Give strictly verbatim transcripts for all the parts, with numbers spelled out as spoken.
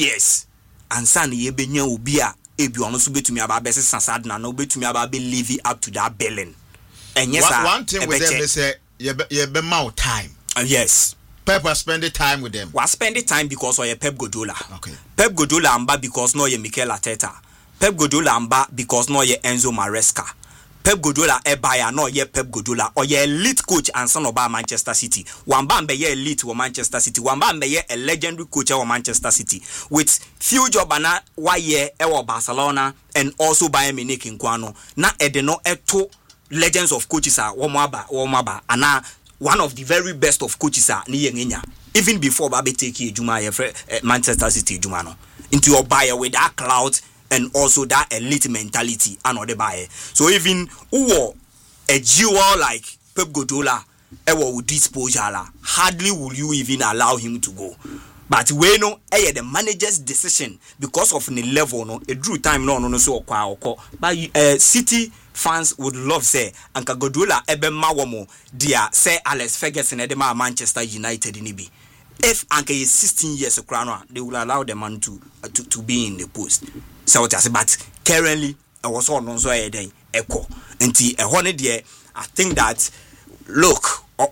years and san ye benya obi a ebi ono so betumi aba be sasad na no betumi aba be live up to that billing. And yes, one, one thing with them they say you be, you be more time. Uh, yes. Pep was spending time with them. Was spending time because of Pep Guardiola. Okay. Pep Guardiola amba because no ye Mikel Arteta. Pep Guardiola amba because no ye Enzo Maresca. Pep Guardiola e buyer no ye Pep Guardiola or ye elite coach and son of Manchester City. Wamba mbe ye elite wa Manchester City. Wamba mbe ye a legendary coach wa Manchester City with few job na wa ye e wa Barcelona and also Bayern Munich in kwano. Na edeno eto legends of coaches are womaba womaba ana one of the very best of coaches are ni yengenya. Even before Babe take Juma uh, Manchester City Juma no into your buyer with that clout and also that elite mentality and other buyer. So even who a jewel like Pep Guardiola ever would dispose hardly will you even allow him to go. But we know eh the manager's decision because of the level no a drew time no no no so kwa but uh, City fans would love say Anka Guardiola ebe mawomo dia say Alex Ferguson e de ma Manchester United ni bi. If Anka is sixteen years old, they will allow the man to uh, to, to be in the post. So what I say, but currently I was on no so e den echo. Nti e ho ne de I think that look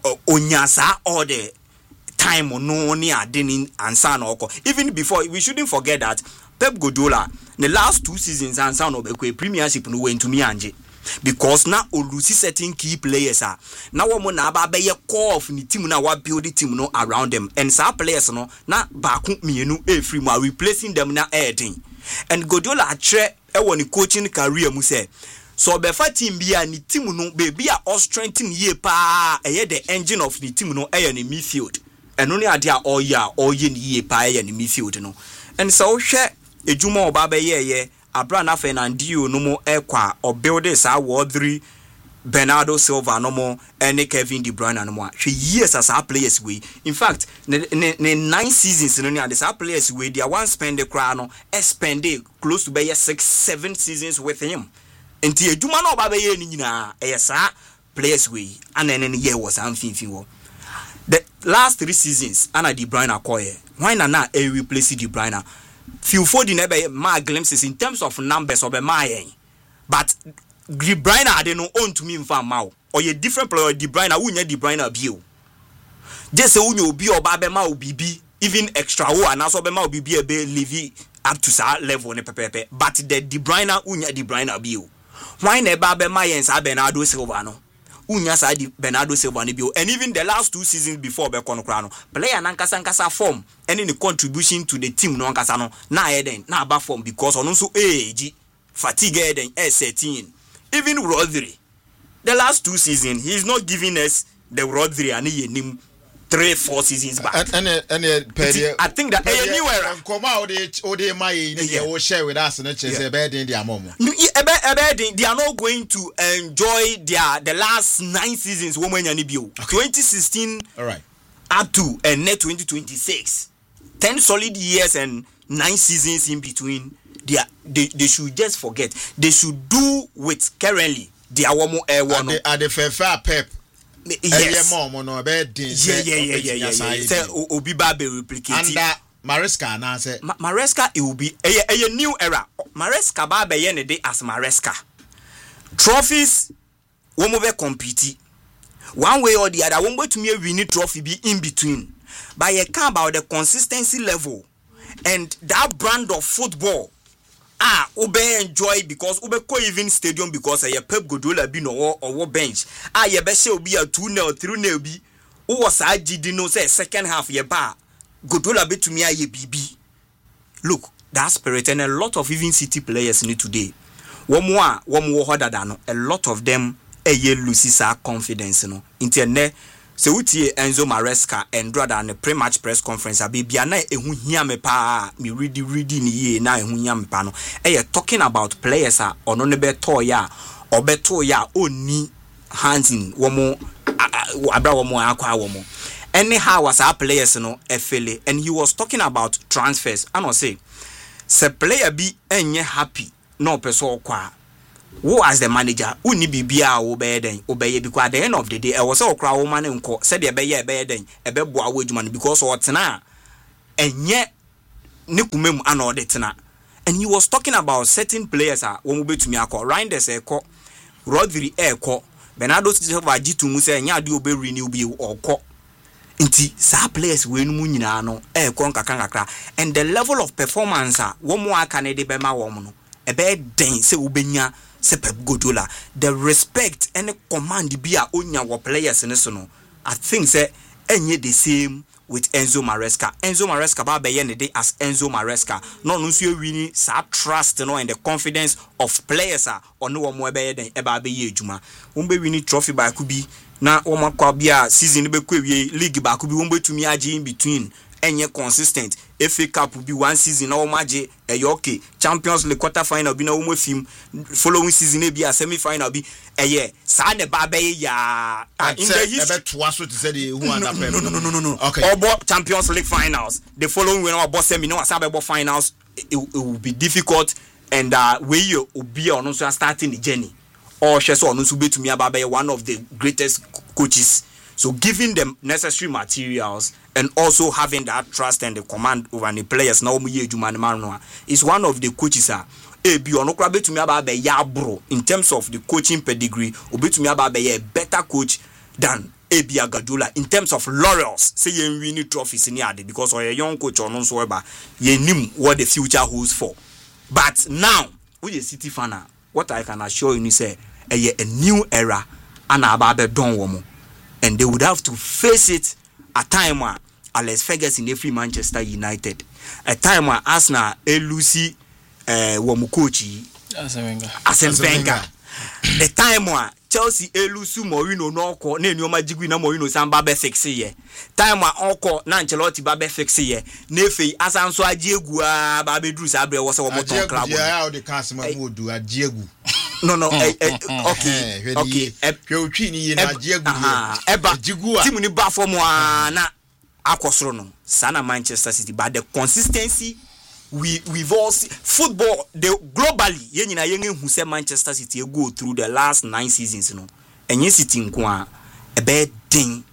onyasa all the time no ni adeni ansa na oko. Even before we shouldn't forget that Pep Guardiola the last two seasons ansa no be Premiership no went to me anje. Because now Olusi certain key players are now woman na aba be core of the team na wa build the team no around them and some players no na baako mienu e free ma replacing them na adding and Guardiola atre e woni coaching career mu say so be fa team bia ni team no be a all strengthen ye pa e the engine of the team no e ni midfield and only ade a all year all ye ni ye pa e ni midfield no and so hwe ejuma oba be ye ye Abrana Fernandinho no mo ekwa or build this our World three Bernardo Silva no more and Kevin De Bruyne no more. She years as our players we. In fact, ne, ne, ne nine seasons no near this our players we they one spend the crown spend close to be six seven seasons with him. And the Juma no ba be ye ni na e sa players we and then any year was am fin fin wo. The last three seasons ana De Bruyne akoye. Why na na e replace De Bruyne? Few for the neighbor my glimpses in terms of numbers of a my but De Bruyne I don't own to me in farm now or a different player De Bruyne wouldn't De Bruyne view just say you be or babema will be even extra who and also bema will be a be living up to that level pepe but the De Bruyne wouldn't De Bruyne view why ne babema and Bernardo Silva no unya sa di Bernardo Silva ni bio and even the last two seasons before be kono kra no player nankasa nkasa form any the contribution to the team no nkasa no na eden na aba form because ono so age fatigue eden S thirteen even Rodri the last two seasons he is not giving us the Rodri and he nim three four seasons back and and and I think that anywhere come out the ode my they will share with us and say bed in their mom they are not going to enjoy their the last nine seasons woman yani bio twenty sixteen all right up to and net twenty twenty-six ten solid years and nine seasons in between they, are, they they should just forget they should do with currently their woman air one at the fair pep. Yes. Yeah, mom, no bed. Yeah, yeah, yeah, yeah, yeah. Say, Obi Babe replicate. And that Maresca, now say Maresca, it will be a, a, a new era. Maresca Babe yene day as Maresca. Trophies, one more compete. One way or the other, one way to me we need trophy be in between. But you can't about the consistency level and that brand of football. Ah, Ube enjoy because Ube ko even stadium because a Pep Guardiola be no or bench. Ah, ye be say be a two nil three nil be. Who was I did no say second half ye ba. Guardiola be to me a ye B B. Look, that spirit and a lot of even City players need today. One more, one more harder than a lot of them a ye loses our confidence no. Internet. So utie Enzo Maresca and rather than a pre-match press conference abi bia na ehu hia me pa me ready ready ni ye na ehu hia me pa no e talking about players a ono ne beto ya obeto ya oni hands wo mo abra wo mo akwa wo mo anyhow was our players no efele and he was talking about transfers and I say se player bi enye happy no person kwa who as the manager who ni bibia obey den obey because at the end of the day e was so kra woman nko said e be ye be den e be boa wadwuma because o tena enye ne kumem ana odetena. And he was talking about certain players ah wo mo betumi akọ Reinders ekọ Rodri ekọ Bernardo Silva jitu mu say nya de obe renew bi okọ nti sa players we nu nyina no ekọ nkaka nkaka and the level of performance ah wo mo aka ne de be ma wo mo no e be den say obenya say Pep Guardiola the respect and command bi a onya wo players ne so no I think say enye the same with Enzo Maresca. Enzo Maresca ba be ne dey as Enzo Maresca. No no so wini sa trust no and the confidence of players are on no mo be den e ba be ye adwuma. Won be wini trophy ba ku bi na wo makwa bia season be ku wie league ba ku bi won betumi age in between enye consistent. F A Cup bi one season na wo mage e okay. Champions League quarter final bi na wo mafim following season e bi a semi final bi eye sa ne ba be ya in the history to so to say the who and no no no no no no okay obo Champions League finals the following when obo semi no asa be finals it, it will be difficult and uh we you obi on so starting the journey or she so on so betumi aba be one of the greatest coaches. So giving them necessary materials and also having that trust and the command over the players now is one of the coaches are e bi ono kra betumi aba be ya bro in terms of the coaching pedigree obetumi aba be a better coach than Ebi Guardiola in terms of laurels say yen win trophies in ade because or a young coach or no so eba ye nim what the future holds for. But now we a City fan what I can assure you is say a, a new era and aba be don wo mo and they would have to face it a time where Alex Ferguson in every Manchester United a time where Arsenal elusi eh wo mu coach Arsene Wenger Arsene Wenger the time where Chelsea elusu Mourinho no ko na enioma jigui na Mourinho samba be fix ye time where onko na Ancelotti ba be fix ye na efei asanso agiegu a ba be dru sa bre wo se wo moton club ya the customer modu agiegu no no eh, eh, okay okay hwe otwi ni ye na agiegu eba team ni ba for mo na akosoro no sana Manchester City but the consistency we we've all seen football the globally ye nyina ye nhu se Manchester City go through the last nine seasons no enye City nko a e be den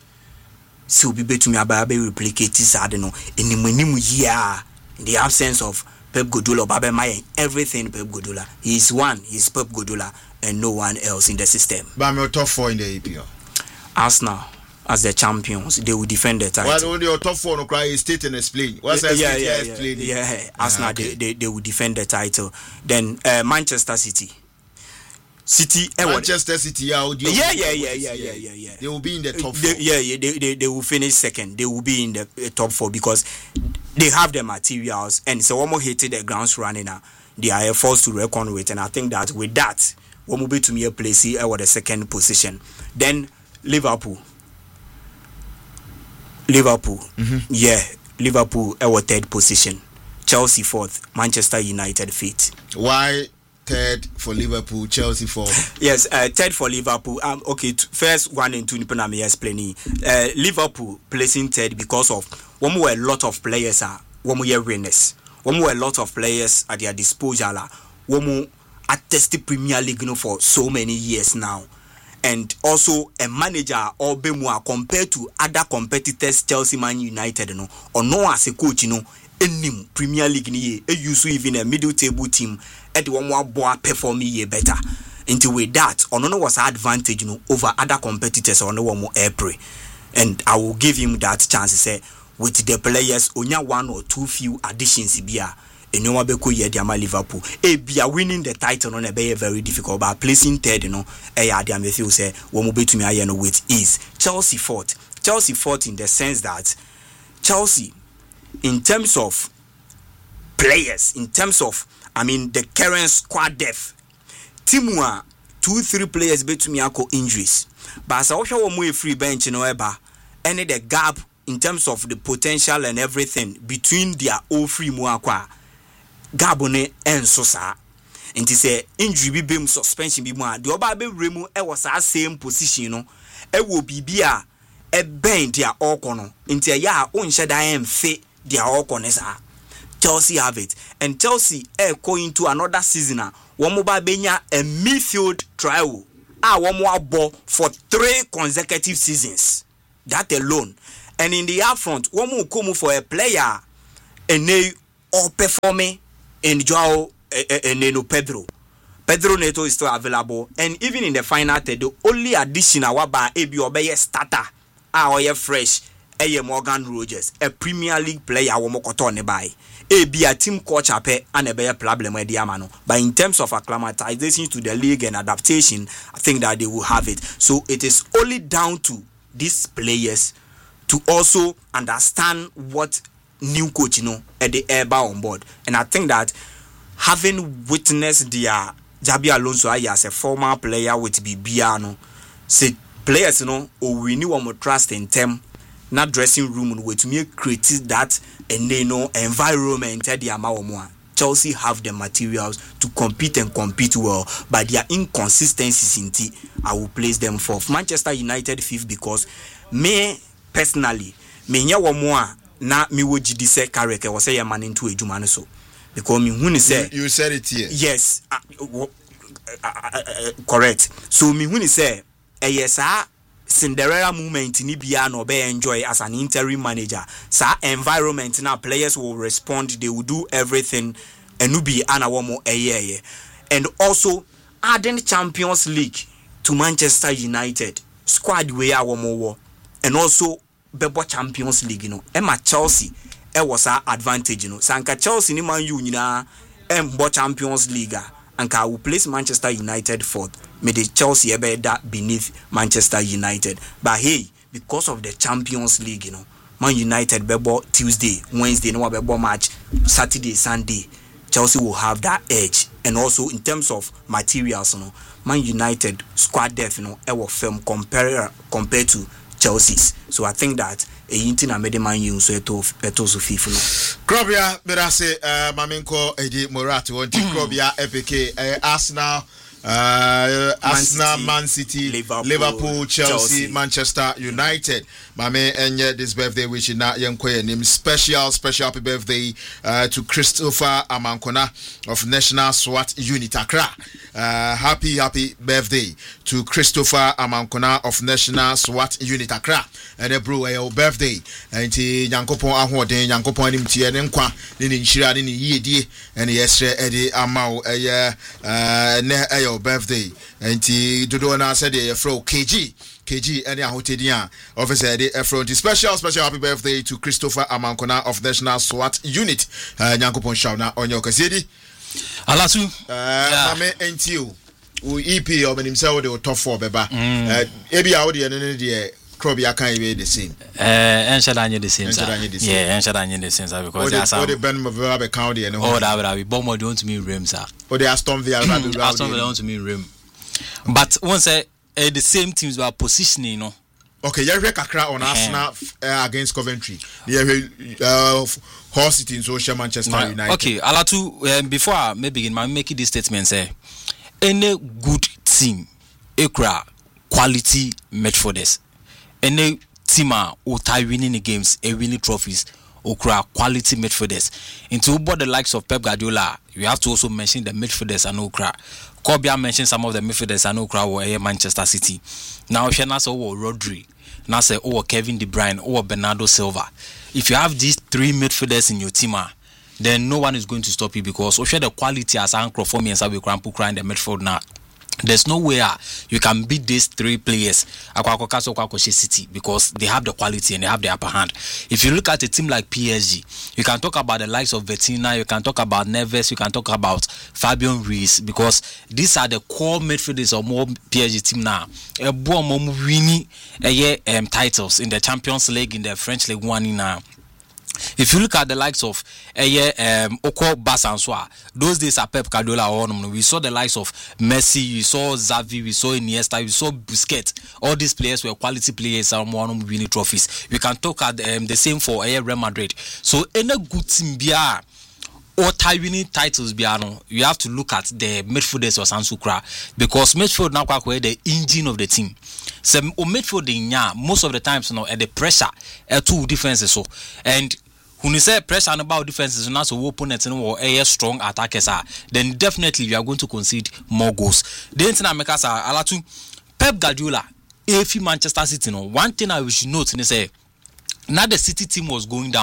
so bi betumi aba be replicate sad no enimanimu here in the absence of Pep Guardiola Baba Mayen everything Pep Guardiola he is one he is Pep Guardiola and no one else in the system. But I'm top four in the E P L. Arsenal as the champions, they will defend the title. Why don't your top four no cry state and explain? What's that? Yeah, yeah, yeah, yeah, yeah, yeah. Arsenal, ah, okay. they, they they will defend the title. Then uh, Manchester City. City, Manchester City, yeah, yeah, yeah, yeah, yeah, yeah, yeah, yeah. They will be in the top they, four. Yeah, yeah, they, they they will finish second. They will be in the uh, top four because they have the materials and so one more hated the grounds running now. They are forced to reckon with, and I think that with that, one will be to me a place here or the second position. Then Liverpool. Liverpool, mm-hmm. yeah, Liverpool our third position, Chelsea fourth, Manchester United fifth. Why third for Liverpool, Chelsea fourth? Yes, uh, third for Liverpool. Um, okay, t- first one and two. Nipa me explaining. Uh, Liverpool placing third because of one more a lot of players are one more winners. One more a lot of players at their disposal. One more attested Premier League you know, for so many years now. And also a manager or be more compared to other competitors Chelsea Man United no or no as a coach you know any Premier League ni e use even a middle table team at the one more boy perform ye better into with that or no was advantage you know over other competitors or no one more air play and I will give him that chance say with the players onya one or two few additions bia Enyoma beko ye diama Liverpool. E bia winning the title no na be very difficult but placing third no e ya dia me feel say wo mo betumi aye no with ease. Chelsea fourth. Chelsea fourth in the sense that Chelsea in terms of players, in terms of I mean the current squad depth. Timua two three players betumi akọ injuries. But as I watch wo mo e free bench no eba any the gap in terms of the potential and everything between their all free mo akwa Gabone and Sosa. And to say injury be suspension be more. The Oba be remu e was our same position, no. E will be bia e bend their all corner. Into ya own shed I am fit their all corners are. Chelsea have it. And Chelsea e going to another season. One more benya a midfield trial. Ah, one more ball for three consecutive seasons. That alone. And in the up front, one more come for a player and they or performing in Joao Neno Pedro. Pedro Neto is still available, and even in the final third, the only addition I want by A B Obey starter, our fresh, A Morgan Rogers, a Premier League player, I want by. A be a team coach up and a better problem with Diamano. But in terms of acclimatization to the league and adaptation, I think that they will have it. So it is only down to these players to also understand what new coach, you know, at the air bar on board. And I think that having witnessed their Jabi Alonso as a former player with Bibiano, say players, you know, or we knew more trust in them. Not dressing room with me create that and you know environment at the amount. Chelsea have the materials to compete and compete well, but their inconsistencies in T, I will place them fourth. Manchester United fifth because me personally, me nya wo mo a na me wo gidi se kareke wo say ya man into ejuma no so because me hu ni say you, you said it here. Yes, uh, uh, uh, uh, uh, correct. So me hu ni say eh yes ah Cinderella moment ni bia no be enjoy as an interim manager. Sa environment now players will respond, they will do everything and no be anawomo eye. And also adding Champions League to Manchester United squad we are more and also Bebo Champions League, you know. Emma Chelsea e was our advantage, you know. Sanka Chelsea ni Man U nyina embo Champions League and I will place Manchester United fourth. May the Chelsea ever that beneath Manchester United. But hey, because of the Champions League, you know, Man United bebo Tuesday, Wednesday, no bebo match, Saturday, Sunday, Chelsea will have that edge. And also in terms of materials, you know, Man United squad depth, you know, ever firm compare compared to Chelsea's. So I think that a yinti na mede Man U so eto eto so fifu no. Krobia berase uh, Mamenko Edi Morati wonti Krobia E P K uh, Arsenal Uh, Arsenal, Man City, Liverpool, Liverpool Chelsea, Chelsea, Manchester United. Mame enye this birthday wishing na yenkoye name special special happy birthday uh, to Christopher Amankona of National SWAT Unit Accra. Uh, happy happy birthday to Christopher Amankona of National SWAT Unit Accra. And a bro your birthday and Yankopon ahode Yankopon anim tie ne nkwa ne nhyira ne yedie and yesre ede amaw eye uh ne your birthday and dodo na said the fro K G K G any ahotedian officer the front special special happy birthday to Christopher Amankona of National SWAT Unit uh, Nyankopon shauna onyo kasedi alasu uh mame ntio o E P of himself the top four beba uh ebi awode ne ne Krobia can be the same. Eh, and shall I the same? Yeah, and shall I the same because there's some. Or the Ben Mavabe County and all that will be Bomo don't mean rims. Or the Aston Villa, Aston Villa don't mean rim. But once uh, the same teams were positioning, you know. Okay, you have a on Arsenal uh, against Coventry. You have uh, horse it in social Manchester no, United. Okay, Alatu, um, before I may begin, I make this statement say any good team, ekra quality midfielders. Any team who tie winning the games, a winning trophies, or quality midfielders. Into about the likes of Pep Guardiola, you have to also mention the midfielders and Okra. Kobia mentioned some of the midfielders and Okra were here Manchester City. Now, if you not say oh Rodri, now say oh Kevin De Bruyne, or Bernardo Silva. If you have these three midfielders in your team, then no one is going to stop you because if you the quality as Anchor for me and Sabi Krampu crying the midfield now. There's no way you can beat these three players City because they have the quality and they have the upper hand. If you look at a team like P S G, you can talk about the likes of Vitinha, you can talk about Neves, you can talk about Fabian Ruiz because these are the core midfielders of more P S G team now. A bomb winning um, titles in the Champions League, in the French League One now. If you look at the likes of uh, um, Oko Basanswa, those days are Pep Guardiola. We saw the likes of Messi, we saw Xavi, we saw Iniesta, we saw Busquets. All these players were quality players and won winning trophies. We can talk at um, the same for uh, Real Madrid. So any good team bia or tie winning titles biano, you have to look at the midfielders or Sansukra because midfield now quite the engine of the team. So midfield in most of the times you know at the pressure uh, two defenses so and when you say pressure and about defenses and also opponents and or a strong attackers are then definitely you are going to concede more goals. The internet makers are alatu Pep Guardiola if Manchester City no one thing I should note is say now the City team was going down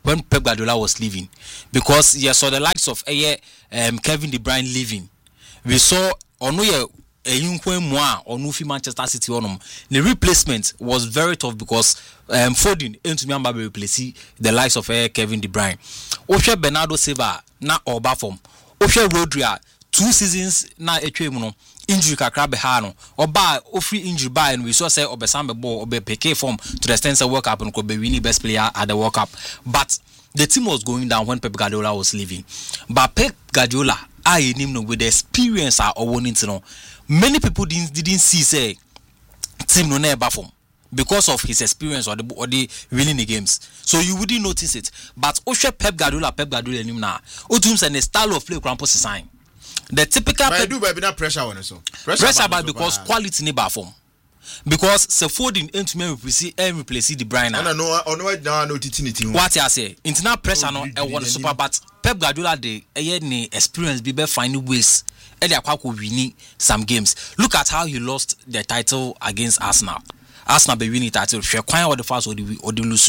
when Pep Guardiola was leaving, because you saw the likes of uh, um, Kevin De Bruyne leaving. We saw Onuye Eyunkwe or Nufi Manchester City on the replacement was very tough because um, Foden into me and replace the likes of uh, Kevin De Bruyne. Oshe Bernardo Silva na Oba form. Oshe Rodri two seasons na etwe mu no injury kakra be ha no Oba ofri injury by and we saw say Obesambe ball obe peke form to the extent say World Cup and could be winning best player at the World Cup, but the team was going down when Pep Guardiola was leaving. But Pep Guardiola I him with the experience are winning to know. Many people didn't, didn't see say team no never form because of his experience or the or the winning the games. So you wouldn't notice it. But Oshe Pep Guardiola, Pep Guardiola him now. Otum's and the style of play Krampus sign. The typical but Pep, I do baby not pressure on so. Pressure, pressure by because bad. Quality never form. Because Sefodin into me replace and replace De Bruyne. No no no no no titini. What I say, internal pressure no e want super, but Pep Guardiola dey e any experience be be finding ways e dey akwa winning some games. Look at how he lost the title against Arsenal. Arsenal be winning title. She kwan or the first or the or the lose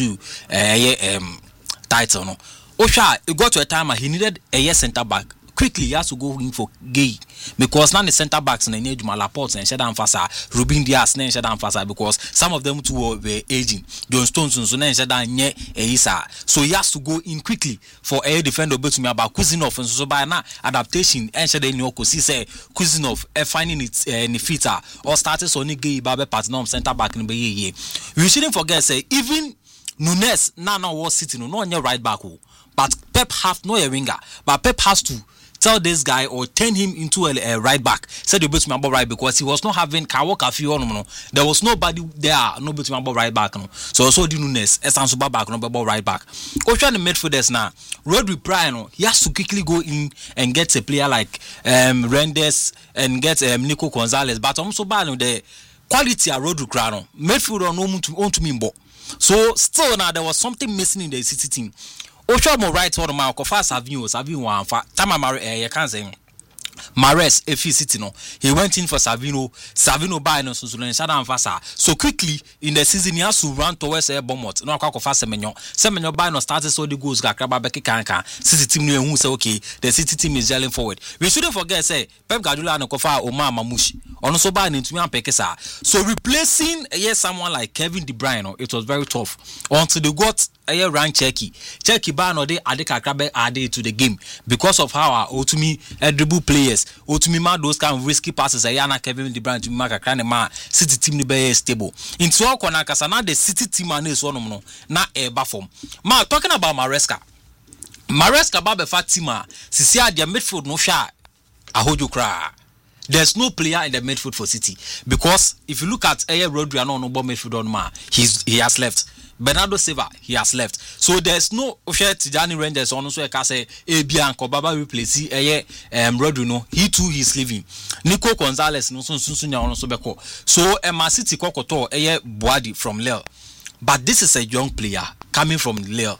eh um title no. Osha it got to a time he needed a year center back. Quickly he has to go in for Gay because now the center backs and need Laporte and Shedan Fasa, Ruben Dias and Shedan Fasa because some of them too were aging. John Stones and Shedan Nye Eisa. So he has to go in quickly for a defender but me about Kuzinov and so by now adaptation and Shedan Nyoko see say Kuzinov finding it in fitter or started Sonic Gay Babe Patnum center back in the year. We shouldn't forget say even Nunes now now was sitting no on your right back, but Pep have no a winger, but Pep has to tell this guy or turn him into a, a right back. Said you bet me about right because he was not having Kawaka few no. There was nobody there, no bet me about right back no. So also the Nunes, Esan Suba back no about right back. Ocean the midfielders now. Rodri Prano, he has to quickly go in and get a player like um Rendes and get um, Nico Gonzalez. But also bad the quality of Rodri Prano. Midfielder no to own to me. So still now there was something missing in the City team. Osho mo right on ma kofa Savino Savino wan fa tama mare eh you can say Mares F City no he went in for Savino Savino buy no so so Shadan Fasa so quickly in the season he has to run towards a Bournemouth no akwa kofa Semenyo Semenyo buy no started so the goals kakra beki kanka City team no ehun say okay the City team is gelling forward. We shouldn't forget say Pep Guardiola no kofa Omar Mamushi ono so buy ntumi ampeke sa so replacing eh, someone like Kevin De Bruyne no, it was very tough until they got a run Cherki. Cherki ban or they adeka krabe added to the game because of how our Otumi uh, dribble players, Otumi ma those kind of risky passes. Ayana Kevin De Bruyne to make a kind of man City team to be stable. Into all corner kasana the City team and is one no na eba form. Ma talking about Maresca. Maresca babe Fatima. Sisia their midfield no sha. Ahojo kra. There's no player in the midfield for City because if you look at Ayer Rodri and no midfield on ma, he's he has left. Bernardo Silva, he has left. So there's no Tijani Rangers on so I can say Abia and Kobaba replace Ayer um Rodri no. He too he's leaving. Nico Gonzalez no so so so beko. So Emma City Kokoto Ayer Boadi from Lille. But this is a young player coming from Lille.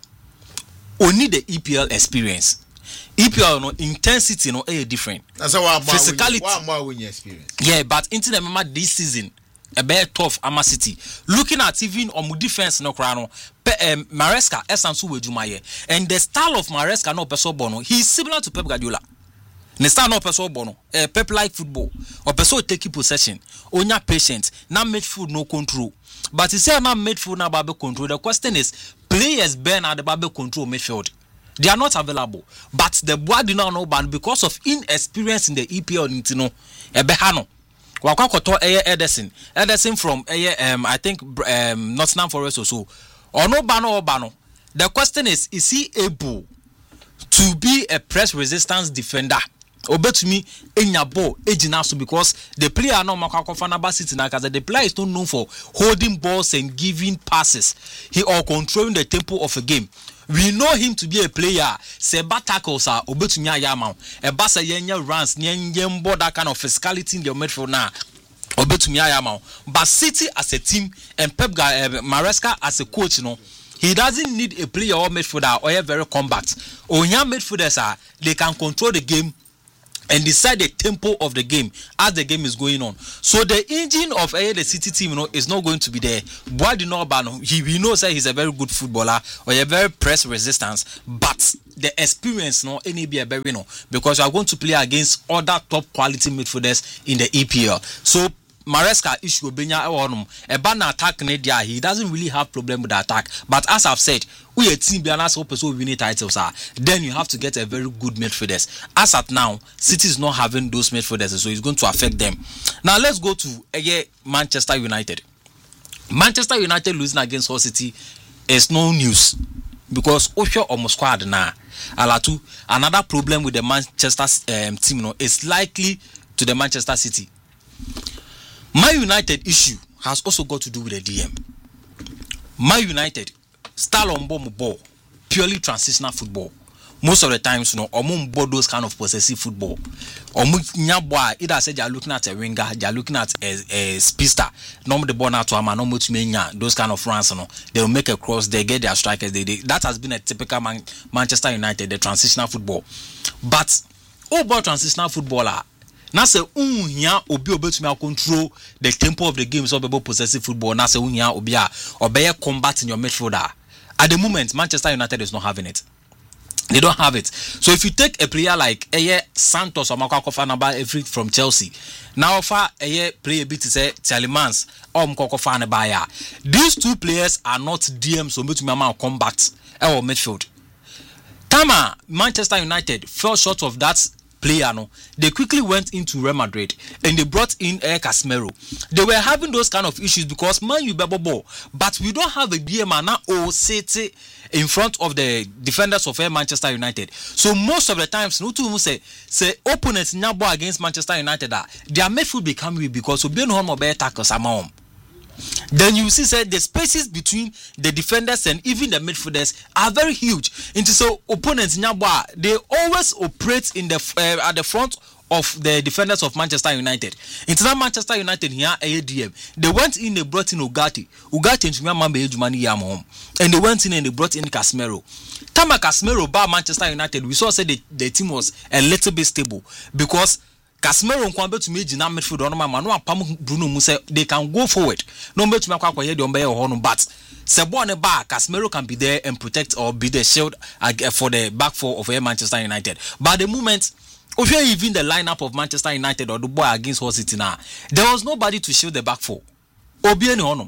Only the E P L experience. E P L no intensity no eh different. That's why physicality. What more win experience? Yeah, but into the remember this season a very tough Ama City. Looking at even on defense no crano, um, Maresca Esansu Wejumaye and the style of Maresca no Peso Bono, he's similar to Pep Guardiola. The style no Peso Bono, uh, Pep like football or Peso taking possession, onya patient, now midfield no control. But he said now midfield now babe control. The question is players burn at the babe control midfield. They are not available, but the boy do not know ban because of inexperience in the E P L. You know, Ebehano. Wakakoto Eye Ederson, Ederson from Eye um I think um Nottingham Forest or so. Or no bano or bano. The question is, is he able to be a press resistance defender? Obe to me in your ball ejinaso because the player no Makakofana City na the player is not known for holding balls and giving passes. He or controlling the tempo of a game. We know him to be a player. Seba tackles are obetunya yama. A basa yenya runs, nyembo that kind of physicality in the midfield now. Obetunya yama. But City as a team and Pep uh, Maresca as a coach, you know, he doesn't need a player or midfielder or a very combat. Onya midfielders are they can control the game and decide the tempo of the game as the game is going on. So the engine of uh, the City team, you know, is not going to be there. Boy, no, he we know that he's a very good footballer or a very press resistance, but the experience, no, any be a very, you know, because you are going to play against other top quality midfielders in the E P L. So Maresca issue benya ewonom e ba na attack ne dia, he doesn't really have problem with the attack, but as I've said, we a team be an so person winning titles are, then you have to get a very good midfielders. As at now, City is not having those midfielders, so it's going to affect them. Now let's go to uh, Manchester United. Manchester United losing against Hull City is no news, because Osho almost squad now. Alatu, another problem with the Manchester um, team, no, is likely to the Manchester City. Man United issue has also got to do with the D M. Man United style on ball, purely transitional football. Most of the times, you know, among those kind of possessive football. Nyabwa, either say you're looking at a winger, you're looking at a, a speedster. Normally the ball now to a man, those kind of runs, you know, they will make a cross, they get their strikers. They, they that has been a typical Man, Manchester United, the transitional football. But over transitional footballer. Now say unya obi obetumi control the tempo of the game, so be possessive football. Now say unya obia obey combat in your midfielder. At the moment, Manchester United is not having it. They don't have it. So if you take a player like Eye Santos or Makoko Fanaba from Chelsea, now for a player a bit to say Telemans or Mkoko Fanabaya, these two players are not D Ms, so betumi combat or midfield. Tama Manchester United fell short of that player, no, they quickly went into Real Madrid and they brought in uh, Casemiro. They were having those kind of issues because man, you bebo ball, but we don't have a D M now or City in front of the defenders of uh, Manchester United. So most of the times, no two say say opponents nyabo against Manchester United, uh, their midfield become weak because we be no more better tackles among. Then you see say the spaces between the defenders and even the midfielders are very huge. And so opponents nyabwa, they always operate in the uh, at the front of the defenders of Manchester United. Into that Manchester United here A D M, they went in, they brought in Ugarte. Ugarte into Mambe Ejumani Yam home. And they went in and they brought in Casemiro. Tama Casemiro by Manchester United, we saw say the, the team was a little bit stable because Casemiro nkwambe to meji na midfield on ma no apam Bruno Musa, they can go forward. No me to me akwa ye de ombe ho, but sebo ne ba Casemiro can be there and protect or be the shield for the back four of Manchester United. But at the moment, if you even the lineup of Manchester United or the boy against Hull City now, there was nobody to shield the back four. Obi any honum.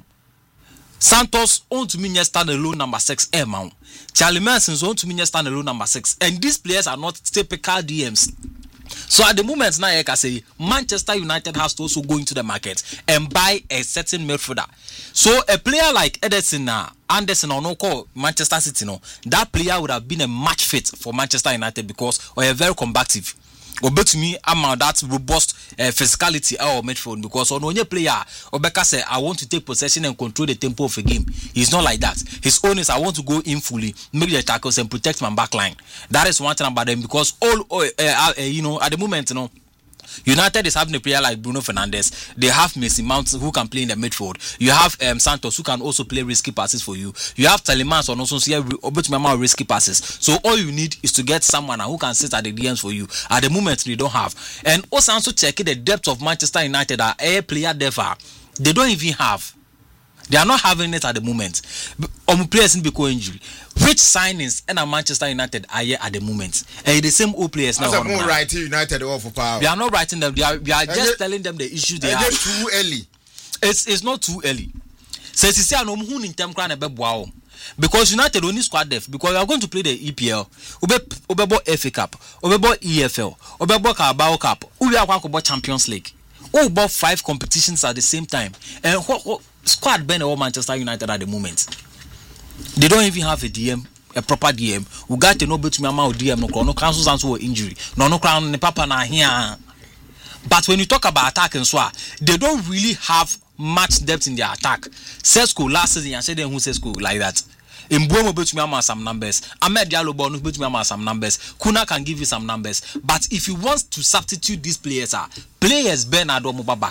Santos on to me stand alone number six eh man. Charlie Manson's on to me stand alone number six. And these players are not typical D Ms. So at the moment now, I can say Manchester United has to also go into the market and buy a certain midfielder. So a player like Ederson now, Anderson or no call Manchester City, no, that player would have been a match fit for Manchester United because we are very combative. Obe to me, I'm that robust uh, physicality our midfield because on one player, Obeka say I want to take possession and control the tempo of a game. He's not like that. His own is I want to go in fully, make the tackles and protect my back line. That is one thing about them because all uh, uh, uh, you know at the moment, you know, United is having a player like Bruno Fernandes. They have Mason Mount who can play in the midfield. You have um, Santos who can also play risky passes for you. You have Telemans on also see risky passes. So all you need is to get someone who can sit at the D Ms for you. At the moment, they don't have. And also, also checking the depth of Manchester United. Are a player there, they don't even have. They are not having it at the moment. Um, players in because injury. Which signings and Manchester United are here at the moment? And the same old players now. As I'm not writing United off for power. We are not writing them. We are, we are just it, telling them the issues they have. It's too early. It's it's not too early. So it's say no who in term crown ebe because United only squad depth because we are going to play the E P L. Obe obebo F A Cup, obebo E F L, obebo Carabao Cup. We are going to Champions League. Oh, about five competitions at the same time. And what, what squad Ben or Manchester United at the moment? They don't even have a D M, a proper D M. We got to know bet me amount D M no no cancels and injury. No no crown ne papa na here. But when you talk about attack and so they don't really have much depth in their attack. Sesko last season I said them who Sesko like that. In Mbuemo bet me amount some numbers. Ahmed Diallo Bonu bet me amount some numbers. Kuna can give you some numbers. But if you want to substitute these players are players Ben Adomo back.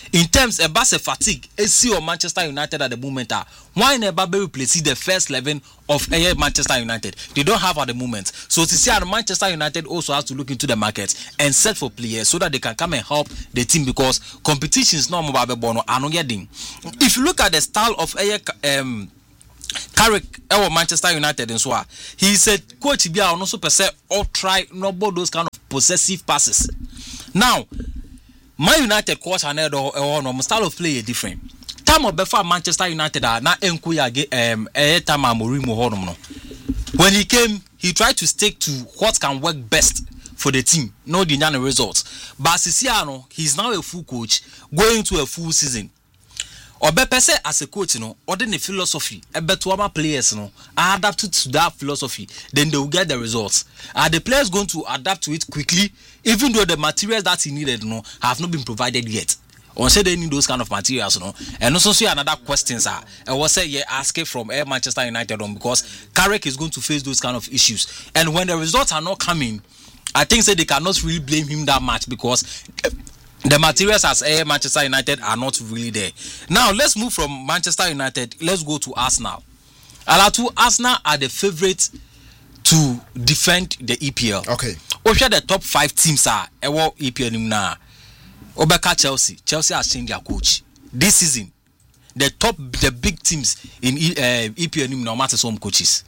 in terms of base fatigue, see or Manchester United at the moment are why never be replace the first eleven of uh, Manchester United. They don't have at the moment. So to see how Manchester United also has to look into the market and set for players so that they can come and help the team because competition is not mobile bono and getting. If you look at the style of uh, um Carrick our Manchester United and so on, he said coach be also per se or try not those kind of possessive passes. Now Man United coach and or style of play is different. Time of before Manchester United are now enkuya um eh time Mourinho honum no. When he came, he tried to stick to what can work best for the team, no the results. But Sisiano, he's now a full coach going to a full season. Obepese as a coach, you know, or then the philosophy, a better players, you know, are adapted to that philosophy, then they will get the results. Are the players going to adapt to it quickly, even though the materials that he needed, you know, have not been provided yet? Or say they need those kind of materials, you know. And also see another questions are, I was say yeah, asking from Air Manchester United on because Carrick is going to face those kind of issues. And when the results are not coming, I think say they cannot really blame him that much because the materials as Air Manchester United are not really there. Now let's move from Manchester United. Let's go to Arsenal. Alatu, Arsenal are the favourites to defend the E P L. Okay. Osha the top five teams are ewo E P L now. Obeka Chelsea. Chelsea has changed their coach this season. The top, the big teams in uh, E P L no matter some coaches.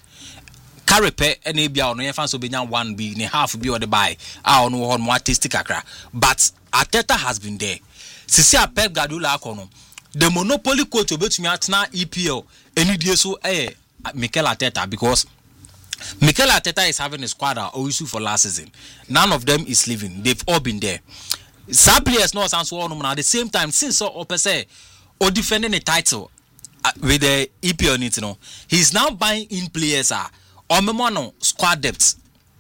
Carripe and A B A no fans obenya one B ne half B or the buy. Ah no one more tasty kakra. But Arteta has been there. Sisi a Pep Guardiola akono. The monopoly coach obetumi atna E P L any day so eh Mikel Arteta because Mikel Arteta is having a squad or issue for last season. None of them is leaving. They've all been there. Some players no sense one at the same time since so opese or defending a title uh, with the E P L you know. He's now buying in players are or memono squad depth.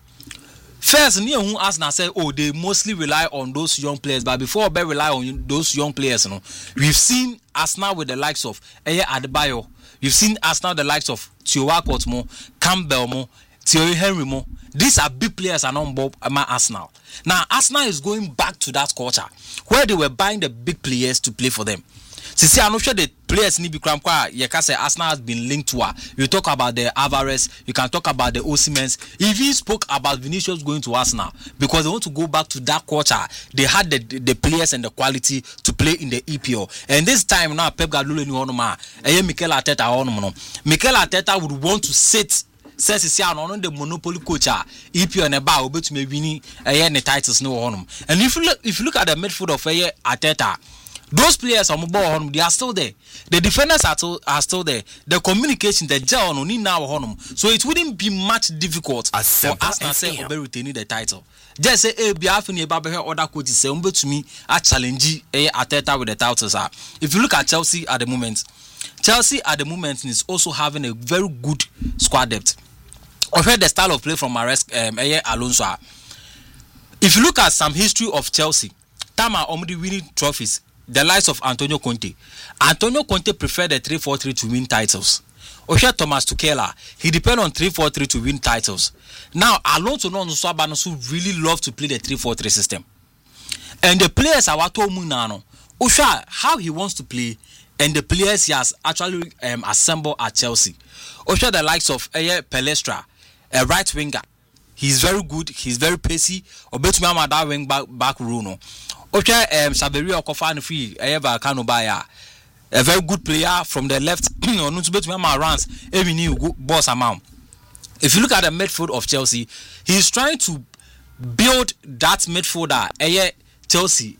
First, near who Arsenal say, oh, they mostly rely on those young players, but before they rely on those young players, you know, we've seen Arsenal with the likes of Eye Adebayo, you've seen Arsenal the likes of Theo Walcott mo, Campbell mo, Thierry Henry mo. These are big players and on board my Arsenal. Now Arsenal is going back to that culture where they were buying the big players to play for them. See, I'm not sure the players need to be cramped. You can say Arsenal has been linked to her. You talk about the Alvarez, you can talk about the Osimhen. If he spoke about Vinicius going to Arsenal because they want to go back to that culture, they had the, the players and the quality to play in the E P L. And this time now, Pep Guardiola ni ono ma, eh Mikel Arteta ono mo. Mikel Arteta would want to sit. Says is here on the monopoly coach E P L and about obetumi winning eh the titles no ono. And if you look, if you look at the midfield of eh Arteta. Those players on board, they are still there. The defenders are still, are still there. The communication, the gel on now on. So it wouldn't be much difficult for Arsenal say Obe retaining the title. Just say, hey, be having a baby other coaches say, Umbe to me, I challenge a Arteta with the titles. If you look at Chelsea at the moment, Chelsea at the moment is also having a very good squad depth. I've heard the style of play from Maresca, um, Alonso. If you look at some history of Chelsea, Tama Omdi winning trophies. The likes of Antonio Conte. Antonio Conte preferred the three four three to win titles. Osha Thomas Tuchel, he depends on three four three to win titles. Now, Alonso Nonso really love to play the three four three system. And the players are what Munano. Osha, how he wants to play, and the players he has actually um, assembled at Chelsea. Osha, the likes of Eye Palestra, a right winger. He's very good, he's very pacey. Obetumi that wing back back Bruno. Okay, um, Saberi Okofan free, Eva Kanobaya, a very good player from the left. Or not to bet my runs every new boss amount. If you look at the midfield of Chelsea, he's trying to build that midfielder. Eh, Chelsea,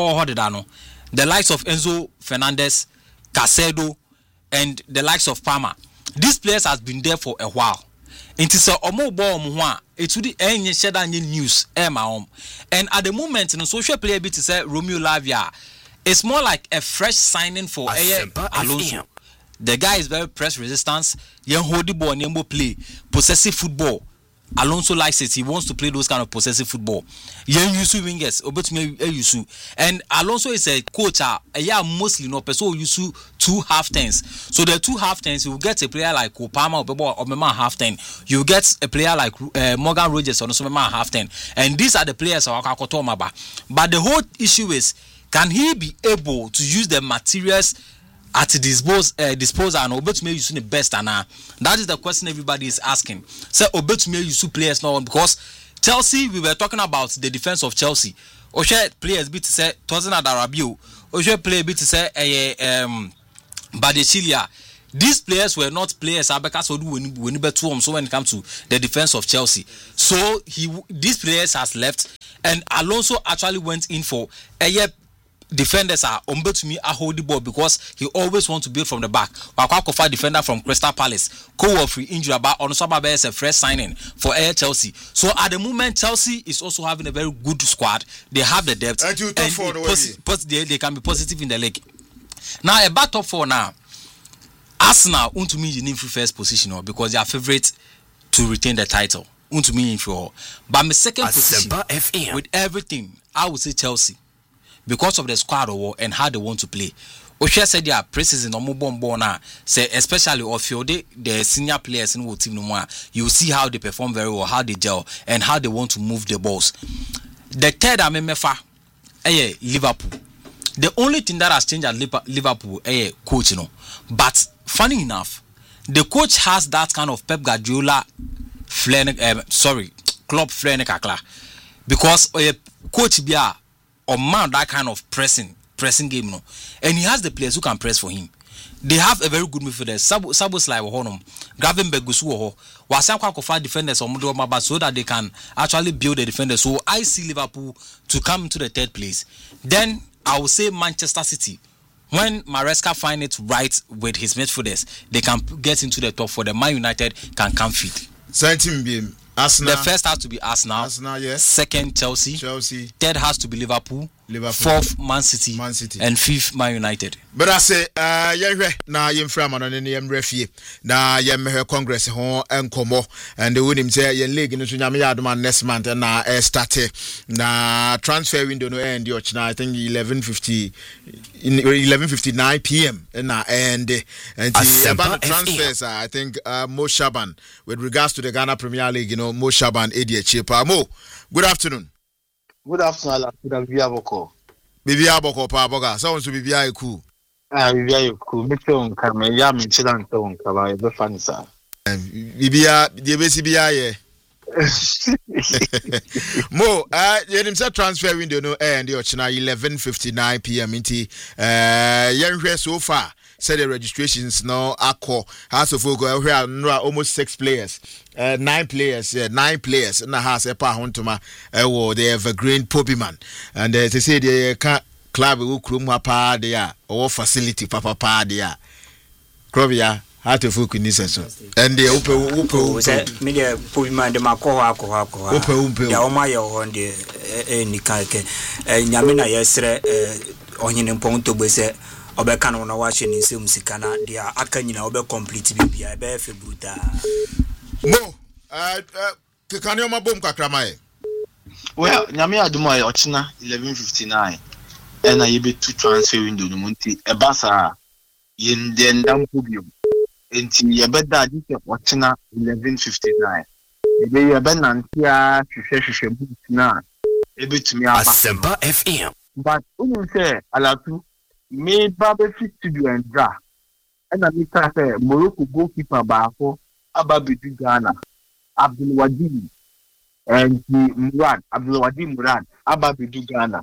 the likes of Enzo Fernandez, Casedo, and the likes of Palmer. These players has been there for a while. It is a omo ball mwa. It would any shed any news. And at the moment, in a social player bit is Romeo Lavia. It's more like a fresh signing for Alonso. The guy is very press resistance. Young hold ball, nimble play, possessive football. Alonso likes it. He wants to play those kind of possessive football. Young Yusu wingers, Obetumi Yusu. And Alonso is a coach. A yeah, mostly no person Yusu two half tens. So the two half tens, you will get a player like Opama or Mema half ten. You get a player like uh, Morgan Rogers or Mema half ten. And these are the players of Akakotomaba. But the whole issue is can he be able to use the materials at dispose uh, disposal and Obetumi use the best? And uh, that is the question everybody is asking. So Obetumi use players now because Chelsea, we were talking about the defense of Chelsea. Oshe players bit to say Tozana Darabio. Oshe play bit to say uh, um Badichilia. These players were not players because when so when it comes to the defense of Chelsea. So he these players has left and Alonso actually went in for a year. Defenders are Obetumi a hold the ball because he always wants to build from the back. Wakwakofa defender from Crystal Palace, co-free injury about Onosaba is a fresh signing for Air Chelsea. So at the moment, Chelsea is also having a very good squad. They have the depth and, and posi- pos- they, they can be positive in the league. Now about top four now, Arsenal want to me in first position because they are favorite to retain the title. Want to me in for, but my second position F M. With everything, I would say Chelsea. Because of the squad or and how they want to play. Osha said their preseason no more now. Say especially of your the, the senior players in the team no more. You see how they perform very well, how they gel, and how they want to move the balls. The third M M F A, eh, Liverpool. The only thing that has changed at Liverpool, eh, coach, you know. But funny enough, the coach has that kind of Pep Guardiola, flair, uh, sorry, club flair, because eh, coach Bia. Or mount that kind of pressing pressing game, no, and he has the players who can press for him. They have a very good midfielder. Sabo Sabo Slide or Honum, Gravenberg Gusu, Wasam Kwakofa defenders or Mudoma, so that they can actually build the defenders. So I see Liverpool to come to the third place. Then I will say Manchester City. When Maresca find it right with his midfielders, they can get into the top four. The Man United can come fit. Same Arsenal. The first has to be Arsenal. Arsenal, yes. Second, Chelsea. Chelsea. Third has to be Liverpool. Liverpool. Fourth, Man City. Man City. And fifth, Man United. But I say, uh, yeah, na yem frama na ne yem refie na yem he Congress ho enkomo and the win him say yen league no so nyame yadoma next month na uh, start na transfer window no end your I think eleven fifty in eleven fifty-nine p.m. na end and the about the transfers uh, I think uh, Mo Shaban with regards to the Ghana Premier League, you know, Mo Shaban Eddie Chepa. Mo, good afternoon. Good afternoon, Bibi Aboko. Bibi Aboko pa boga. Someone to Bibi Ayi cool. Ah, Bibi Ayi cool. Me too, kama ya me chila nto nkaba ebe fani sa. Bibi ya, diebe si Bibi Ayi. Mo, uh, you didn't transfer window no end. You're china eleven fifty-nine p.m. Inti. Uh, you're so far. Said the registrations now Akko House of Ogo here are almost six players, uh, nine players, yeah, nine players in the house. A pa huntuma, uh, they have a green Poppyman, and uh, they say they can't club who krumwa pa they are or facility papa pa they are. Krobia Heart of Ogo in this and they open open media Poppyman the Mako Hako Hako open open. Ya oma ya on the Nikake, Yamina yesre on ponto bese. Obeka na wache ni se musika na dia aka nyina obe complete bibia ebe fe bruta Mo uh uh kan yo mabom kakra mai well nyame aduma e ochina eleven fifty-nine and I be two transfer window no monti e basa yende ndam kubio enti ye beda di ochina eleven fifty-nine e be ye be nantia hwehwe hwehwe butina e betumi aba Asempa F M but unu say alatu me babe fit studio and dra and I mean say Morocco goalkeeper baako ababedu Ghana Abdul Wadi and Murad Abdul Wadi Murad ababedu Ghana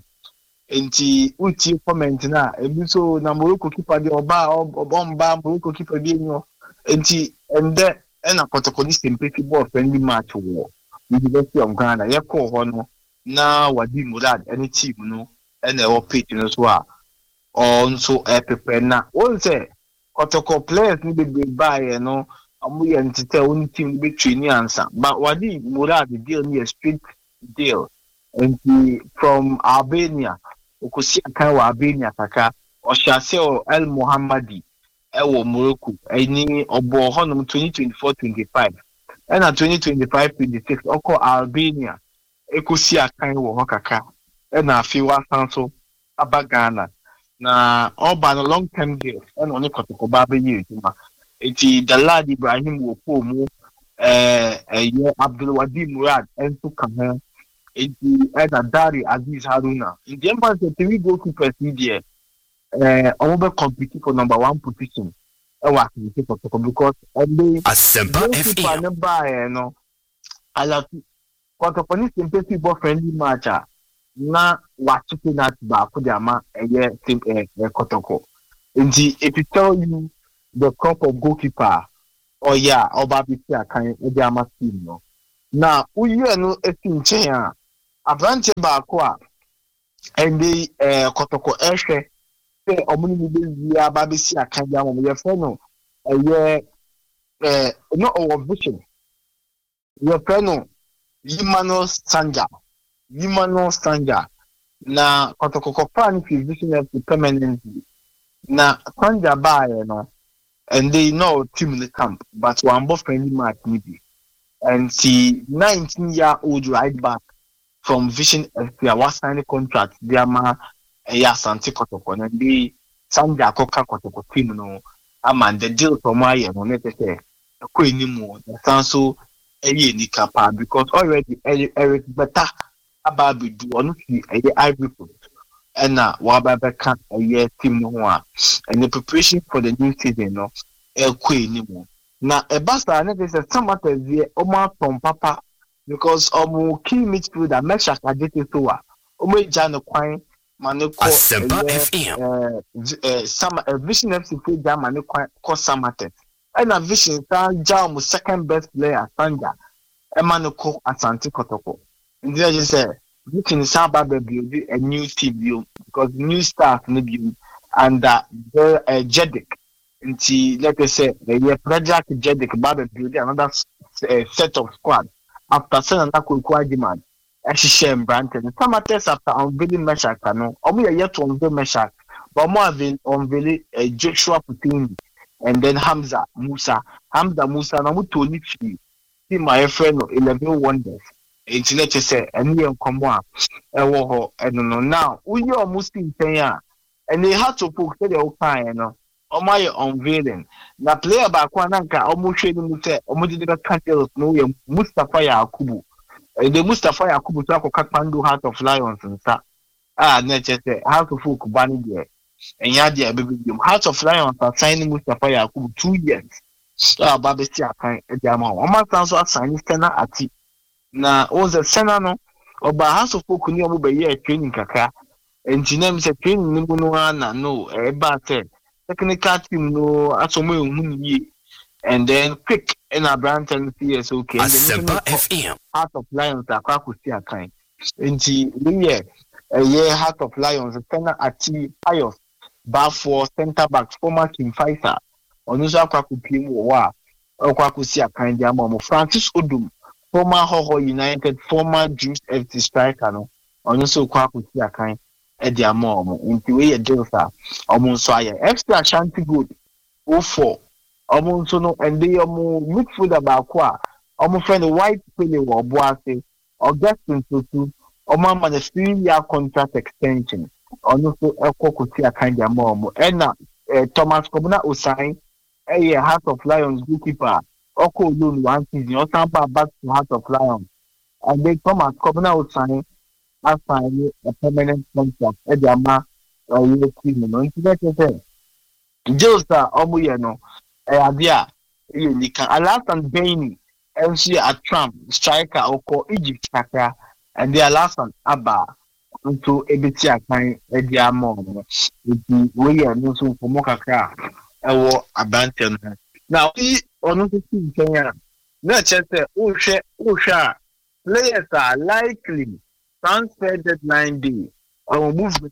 enti uti comment na ebi so na Morocco keeper de oba obomba Morocco keeper bi enyo enti ende na protocol simply ball friendly match wo University of Ghana ye call ho no na Wadi Murad any team no and e pitch no so a also a prepare na all say protocol players need to be by you know amu ye ntete one team be training answer but Wadi Murad the deal near street deal and he from Albania okusi kan wa Albania kaka o shase o El Mohammadi e wo Morocco eni obo honom twenty twenty-four twenty-five and na twenty twenty-five twenty-six oko Albania ekusi kan wo ho kaka e na afi wa sanso abagana na oba no long term deal and only kotoko ba be yi tuma eti Dalad Ibrahim wo ko mu eh eh Abdul Wadi Murad entu kan Enti ɛna Dari Aziz Haruna. In the empire say three goalkeepers here. Uh, over compete for number one position. I was because they Asempa F M. Nearby, no. I love Kotoko simply for friendly match. Na watching at Bakudama a year team a Kotoko. Indeed, if it tell you the crop of goalkeeper, or yeah, or Babisia can Odiama team no. Now, we know a team chair. A branch Bakwa and the Kotoko Eshe. Say omuni bi ya ba bi si akanja mo ye fe no eh eh no our vision ye fe no Yimano Sanja Yimano Sanja na kotoko plan fi vision of permanently na Sanja ba ye no and they know team in the camp but one both friendly match maybe and see nineteen year old right back from Vision F C was signing contract their ma ya Santi Kotoko na di Sanja Koka Kotoko team no ama the deal for my year no net say ko enimu the sanso eye ni kapa because already Eric Beta ababi do onu fi eye Ivory Coast and na wa ba beka eye team no ho a and the preparation for the new season no e ko enimu na e basta na say Samata vie o ma tom papa because omo key midfielder Mesha Kadete so a omo ja no kwan Maniko Asempa F M. Uh, some uh, Vision F C play that Maniko cause Samate. And a Vision Jam second best player Sanja. And Maniko Asante Kotoko. And there just say Vision Saba build a new team because new staff maybe and uh, the uh, Jedic. Until let us say the project Jedic Baba build another uh, set of squad after sending that could demand. Shame Branton. Some attest after unveiling Meshach, no, or we are yet to unveil Meshach, but more than unveil a Joshua Putin and then Hamza Musa. Hamza Musa, no, to literally see my friend eleven wonders. It's let us say, and you come on, and I don't know now. We are Muslim Kenya, and they had to put the old time, you know, or my unveiling. Now, player back one anchor, almost shading the set, almost did a country no Mustafa Yakubu. The Mustafa Yakubu Sako Kakpandu Heart of Lions and sa ah nature say Heart of Folk Bani there and Yadia baby Heart of Lions are signing Mustafa Yakubu two years. Ah Baby Siakan Ediama. Oma Sanso assign Sena Ati. Na was a Senano or by Heart of Folk ni omo be year training kaka. Engineer say training ni no na no e ba say technical team no asomo ehun yi. And then quick in a brand and C S okay. Asempa F M. Heart of Lions are quite good here kind. Into year a year Heart of Lions, Senna Ati Pius, bar for centre back, former King Faisal, Onusa Kwaku Pim Wa, or Kwakusia kind Yamamo, Francis Udum, former Hoho United, former Juice F C striker, no, Onuso Kwakusia kind, Ediamo, into a Delta, Omonsoya, extra Shanti good, oh four. Omonso no and they omo midfielder baakwa omo friend white pele wo Boase Augustine Tutu omo man a three year contract extension ono so ekokuti akanja mo ena Thomas Kobuna Osai a Heart of Lions goalkeeper oko loan one season or sampa back to Heart of Lions and they Thomas Kobuna Osai assign a permanent contract e dia ma o ye team no nti say Josa omo ye no Adia, you can Alasan Baini, M C at Trump, striker or Egypt Chaka, and the Alasan Abba into Ebitia kind of Diamond, with the way and also for Mokaka, or Abanton. Now, he honestly see Kenya, not just a Usha, Usha, players are likely transfer deadline day or movement.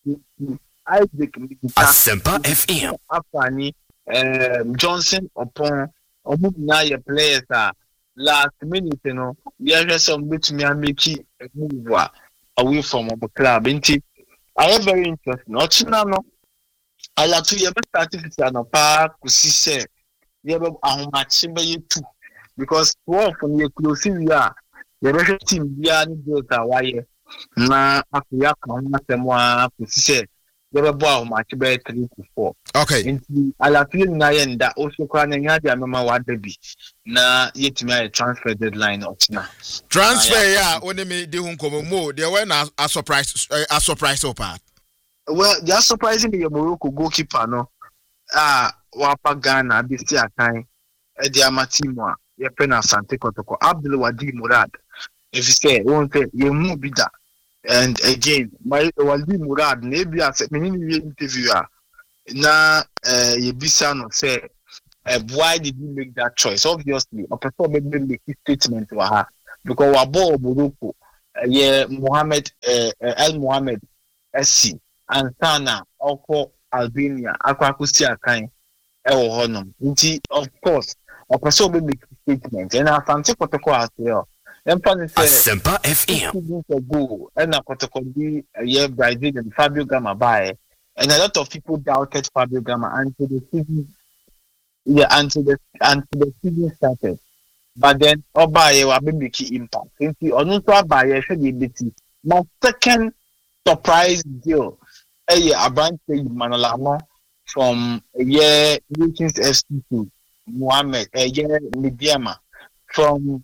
Isaac Asempa F M. Afani. Um, Johnson upon Omuna players are last minute, you know, we have some bit me and make it move away from the club. I am very interested. Not now, I like to have started to an park to see, you have a match too, because one from your close, we are the Russian team, we are in the wire. Now, after you come, someone to see. They boy match be three to four. Okay. Into Alafili na yenda also kwa na nya dia mema wa debi na yetimi a transfer deadline otina. Transfer ya oni me de hu nkomo mo they were na a surprise a surprise part. Well, they are surprising me Morocco goalkeeper no. Ah, wapa Ghana this year kind. E dia matimwa ye pena Sante Kotoko Abdul Wadi Murad. If you say won't say you move bida. And again, my Wadi Murad maybe I said many interviewer na uh ye bisa no say uh, why did you make that choice? Obviously, a person made make a statement to her because wabo Morocco uh, yeah Mohammed uh, uh, El Mohammed S C and Sana Oko Albania akwakusi akan e wo honom nti of course a person made make a statement and Asante Kotoko as well. Asempa F M. Ago and a Kotoko be a year Brazil and Fabio Gama by. And a lot of people doubted Fabio Gama until the season, yeah, until the until the season started. But then, Obaye will be making impact. Since the Onuto Obaye should be busy. My second surprise deal, a year Abante Manolamo from a year Nations F C to Mohammed, a year Midiama from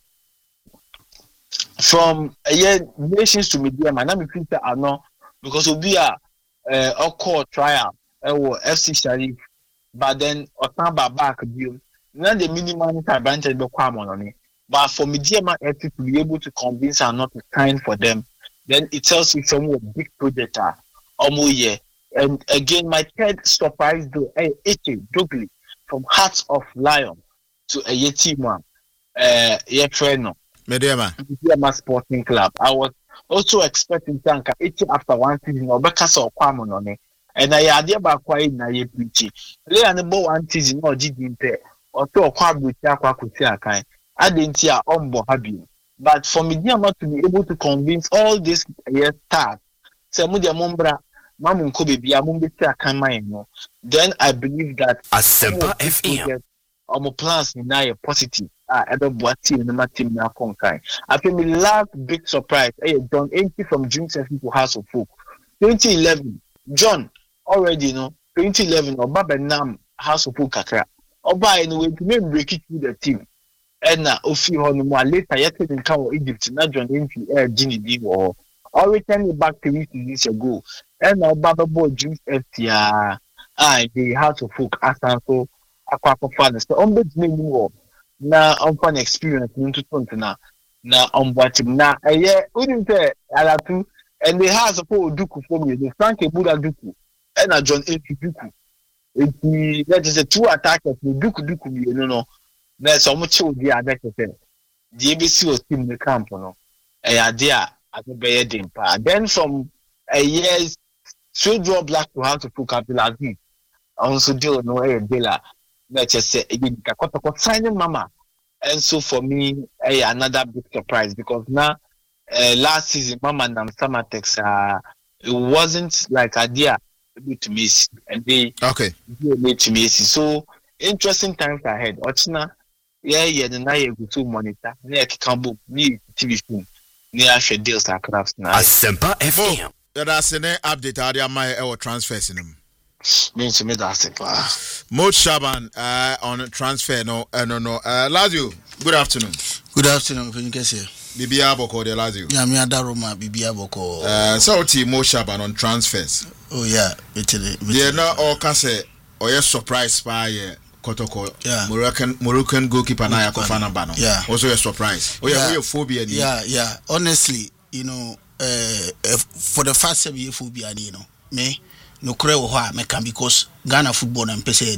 from a year Nations to Midiama. Now we think that I know because we are. Uh, or call trial or F C Sharif, but then Otamba back deal. Not the minimum advantage be come on it. But for Mediama F C to be able to convince her not to sign for them, then it tells you some big project are almost yeah. And again, my third surprise though, hey, Ike Douglas from Hearts of Lion to a Yetima, uh, Yetreno, Mediama, Mediama Sporting Club. I was also expecting Tanka eighty after one season or Becas or Quamon on it. And I had about quite na ye preachy. Lay on the bow one season or didn't or to a quab with Yakwa Kutia kind. I didn't see a umbo happy. But for me, dear not to be able to convince all this year stars, Samudia Mombra, Mamun Kobe, Biamumbita can mind no. Then I believe that Asempa F M. Our plans now are positive. Ah, ever what team no matter team now conquer. I think the last big surprise. Hey, John eighty from June seventh to House of Folk. twenty eleven, John already you know. twenty eleven, Oba Benam House of Folk kakra. Oba anyway to make break it with the team. And na ofi ho no more later yet in come Egypt. Na John eighty eh Gini D or all return back to three years ago. And now Baba Boy June F T ah the House of Folk asanso akwa fans. The ombuds name war. Na on experience into twenty na na on what na a year wouldn't say alatu and they has a poor duku for me the Frank Buddha duku and a John A. Duku. It that is a two attackers the duku duku you know there's so much of the other thing. The A B C was in the camp no a idea at the bed then from a year's so draw black to how to put capital also do no a dealer. Let's just say again, signing mama, and so for me, eh, another big surprise because now, uh, last season, mama and Samatex, uh, it wasn't like idea to miss, and they okay made to miss. So interesting times ahead. Ochina, yeah, yeah, the night go to monitor near Kikambu, near T V film, near deals are crafts now. Asempa F M. That's an update. I am my our transfers in them. Means to me that's it. Mo Shaban uh, on transfer no uh, no no uh, Lazio. Good afternoon. Good afternoon. Can you guys hear? Bibia Boko de Lazio. Yeah, me Adaroma Bibia Boko. Uh, so team Mo Shaban on transfers. Oh yeah, Italy. Yeah, no all can say or you surprise by Kotoko. Yeah. Moroccan Moroccan goalkeeper na Yakofana Bano. Yeah. Also a surprise. Oh yeah, we phobia. Yeah, yeah. Honestly, you know, uh, uh for the first seven year phobia, you know, me. No cray or meka because Ghana football and P S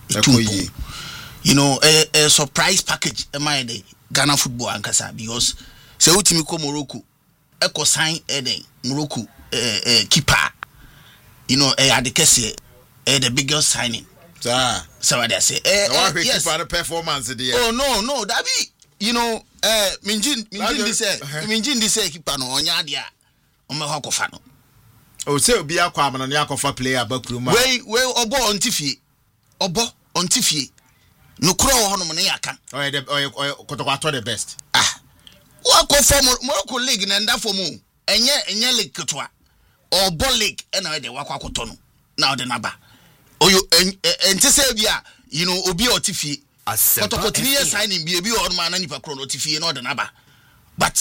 A you know a, a surprise package am I day Ghana football and Kasa because say Utimiko Morocco Echo sign Eden Morocco uh, keeper you know a adikese eh the biggest signing ah so what they say eh uh, yes performance there oh no no that be you know eh minjin minjin this eh minjin this eh keeper no onya dia o me ho kofa no. Oh, say be a kwam na yakofa player bakruma. We we obo ontifie. Obo ontifie. No kro wo hono ne yaka. Oh, the oh kotokwato the best. Ah. Wa ko form Morocco league na nda form. Enye enye league ketwa. Obo league e na we de wakwa koto no. now the number oh you and to say bia you know obi otifi kotoko three years signing bi ebi or man nipa kro otifi no the number but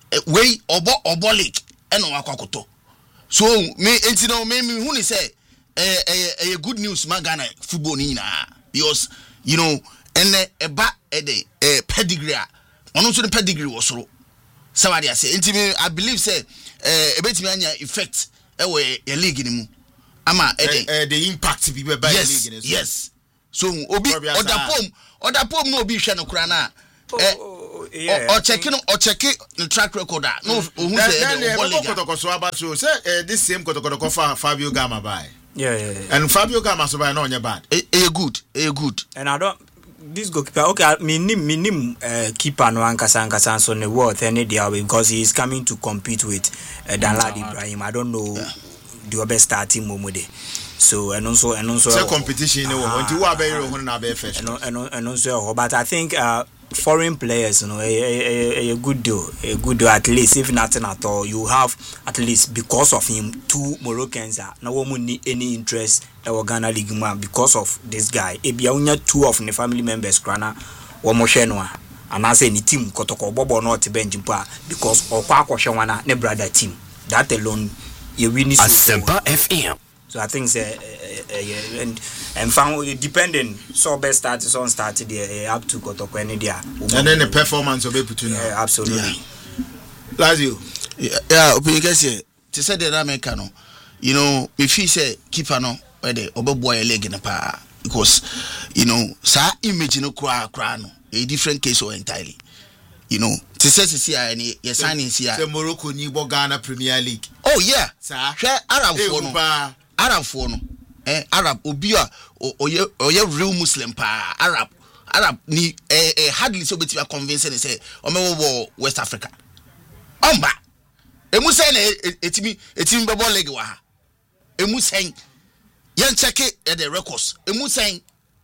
we obo obo league eno akwakoto so me enti no me me hu ni say eh eh good news man Ghana football ni na because you know ene eba ede eh pedigree ono so the pedigree was so somebody say enti me I believe say eh ebetimi anya effect e we your league ni mu ama ede eh the impact be by yes, league yes so obi oda pom oda pom no obi hwe no kura na eh o check no o check the track record no who say the one league kotoko about so say this same kotoko for Fabio Gama by yeah yeah, yeah. And Fabio Gama so by no nya bad eh eh good eh good and I don't this goalkeeper okay me nim me nim uh, keeper no ankasa ankasa so ne worth any day because he is coming to compete with uh, Danladi Ibrahim I don't know yeah. the best starting momude so and also and also say competition no want you are very who na be first and and and also but I think uh, foreign players you know a, a, a, a good deal a good deal at least if nothing at all you have at least because of him two Moroccans are no one need any interest in Ghana League man because of this guy e bia unya two of the family members krana wo mo hwe no a and I say ni team kotoko bobo not bench mpa because okwa akwhwe wana ne brother team that alone you win this Asempa F M. So I think uh, uh, uh, and and found depending so best start is on started there uh, up to Kotoko any there. And then the performance of Eputu now. Yeah, absolutely. Yeah. Lazio. Yeah, yeah, opinion say to say the American no. You know, if he say keeper no where the oboboy leg in pa because you know, sa image no kra kra no a different case or entirely. You know, to say see any your signing here. The Morocco ni Ghana Premier League. Oh yeah. Sir. Share Arab for no. Arab for no. Eh Arab obi a oye oye real Muslim pa Arab Arab ni eh, eh hardly so beti convince and say o me wo West Africa. Omba. Emu say na etimi etimi bebo leg wa ha. Emu say yen check e the records. Emu say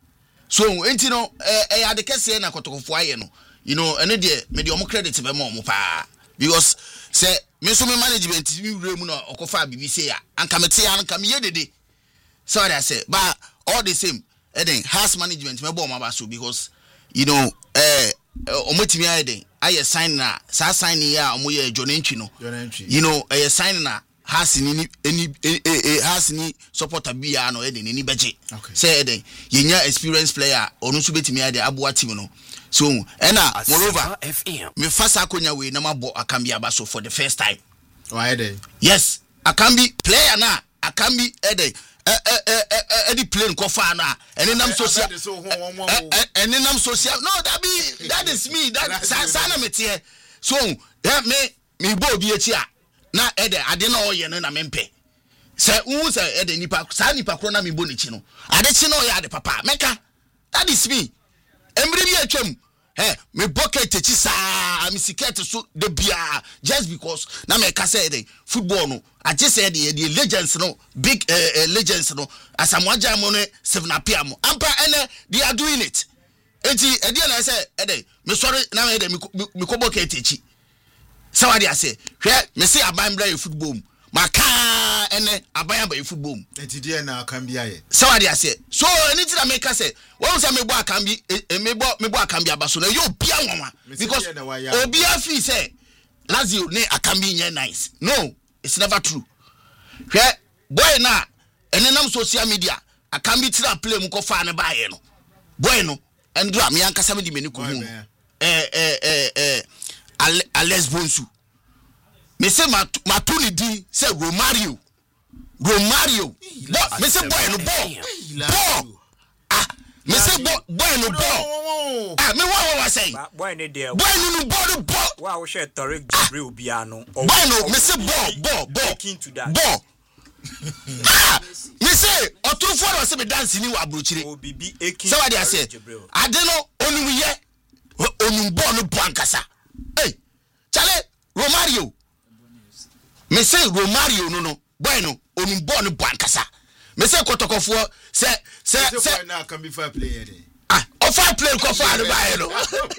so enti no eh eh ade kese na kotokofo aye no. You know ene de me de omo credit be mo mo pa because say me so me management mi wure mu no okofa bibi ya anka mete ya anka me yedede so I say but all the same eden house management me bo ma ba so because you know eh omotimi ayeden aye sign na sa sign ya omo ye jonentwi no you know aye sign na house ni any eh house ni supporter bia no eden ni beje say eden yenya experienced player onu so betimi ade aboa team no so and uh, moreover F M. me fasa konya we na mabo akambi abaso for the first time why dey yes akambi player na akambi ede eh eh eh eh the plane ko fa na ene nam social ene nam social no that be that is me that sana metie so yeah, me me bo bi echi a na ede ade na oye no na mempe se wu se ede nipa sa nipa kro na me bo ne chi no ade chi no ya ade papa meka that is me emre bi atwam eh me bucket echi sa me siket so de bia just because na me ka say the football no I just said the, the legends no big uh, uh, legends no asamoaja mo no seven apia mo ampa ene they are doing it enti e dey na say e dey me sorry na me dey me ko bucket echi somebody say hwe me say aban bra football maka ene aban ba football enti dey na kan bia ye somebody say so anything na make say won say me bo akambi me bo me bo akambi abaso na yo bia nwanwa because obi afi say Lazio ne akambi nye nice no it's never true hwe boy na ene nam social media akambi tira play mu ko fa ne ba ye no boy no endro am yan kasa me di meni ko hu eh eh eh eh Alex Bonsu me say matuni di say Romario Romario me say boy no ball ah me say boy boy no ball ah me what was say boy no there boy no ball ball wow share Tariq Jibril Biano boy no me say ball ball ball ball ah me say otun for say me dance ni wa abrochire obibi ekin say what they say ade no onum ye onum ball no bankasa hey chale Romario me say Romario no no boy no onum ball no bankasa me say kotokofo say say say na can be fair player dey ah offer play ko fa ne ba no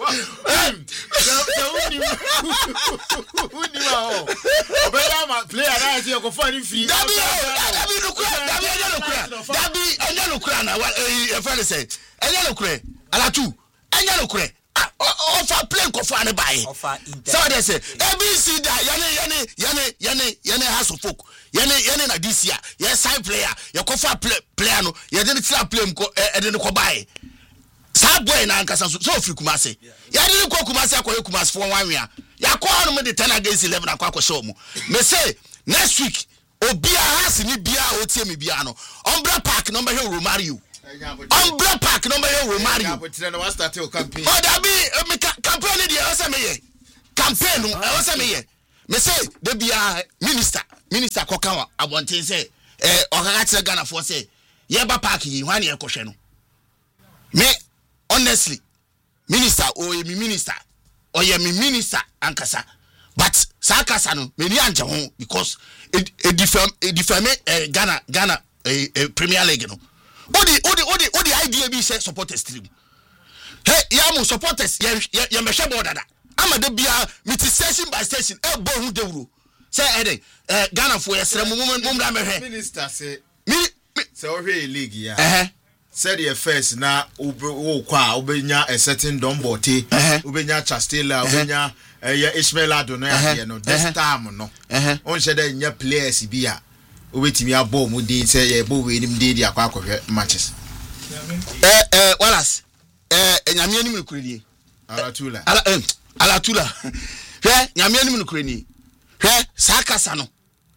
Uni ma o obeda ma player na say ko fa ni free dabi dabi no kura dabi anya no kura dabi anya no kura na e fa say anya no kura ala tu anya no kura offer play ko fa ne ba e so they say A B C da yane yane yane yane yane has of folk yane yane na this year yes side player ye ko fa play player no ye dey try play ko e dey ko ba e sa boy na nkasa so so free Kumasi ya dey ko Kumasi akoye Kumasi for one year ya ko on me the ten against eleven akwa ko show mu me say next week obi a has ni bia o tie me bia no Umbra Park number here Romario Umbra Park number here Romario oh that be me campaign dey o say me ye campaign o say me ye me say the bia minister minister kokan abonten say eh okaka tire Ghana for say ye ba park yi hwan ye kohwe no me honestly minister o ye mi minister o ye mi minister ankasa but sakasa no me ni anje ho because it it different it different uh, Ghana Ghana uh, uh, Premier League no odi odi odi odi idea bi say supporters stream hey ya mo supporters ye ye me hwe border da amade bia miti station by station e bo hu dewuro say ede uh, Ghana for yesre mo mo mra me hwe minister say mi say o hwe league ya eh said your first na wo kwa obenya a certain dombote obenya Chastela obenya eh Ishmael Adona ya no this time no on shede nya players bi a obetimi abo mu din say ye bo we nim dey dia kwa akohwe matches eh eh Wallace eh nyame anim no kuredie alatula ala eh alatula hwe nyame anim no kureni hwe sakasa no